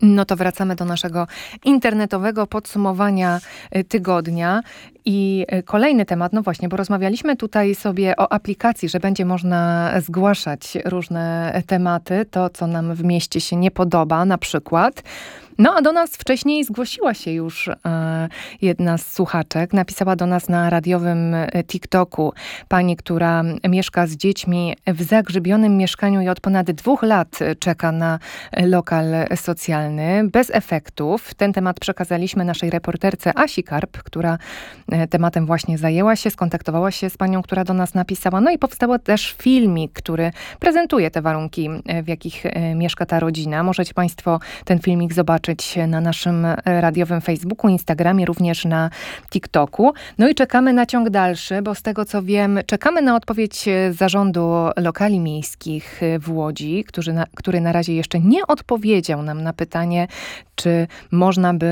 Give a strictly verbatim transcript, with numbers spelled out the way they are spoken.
No to wracamy do naszego internetowego podsumowania tygodnia. I kolejny temat, no właśnie, bo rozmawialiśmy tutaj sobie o aplikacji, że będzie można zgłaszać różne tematy, to co nam w mieście się nie podoba na przykład. No a do nas wcześniej zgłosiła się już e, jedna z słuchaczek. Napisała do nas na radiowym TikToku pani, która mieszka z dziećmi w zagrzybionym mieszkaniu i od ponad dwóch lat czeka na lokal socjalny. Bez efektów. Ten temat przekazaliśmy naszej reporterce Asi Karp, która tematem właśnie zajęła się, skontaktowała się z panią, która do nas napisała. No i powstał też filmik, który prezentuje te warunki, w jakich mieszka ta rodzina. Możecie państwo ten filmik zobaczyć na naszym radiowym Facebooku, Instagramie, również na TikToku. No i czekamy na ciąg dalszy, bo z tego co wiem, czekamy na odpowiedź Zarządu Lokali Miejskich w Łodzi, który na, który na razie jeszcze nie odpowiedział nam na pytanie, czy można by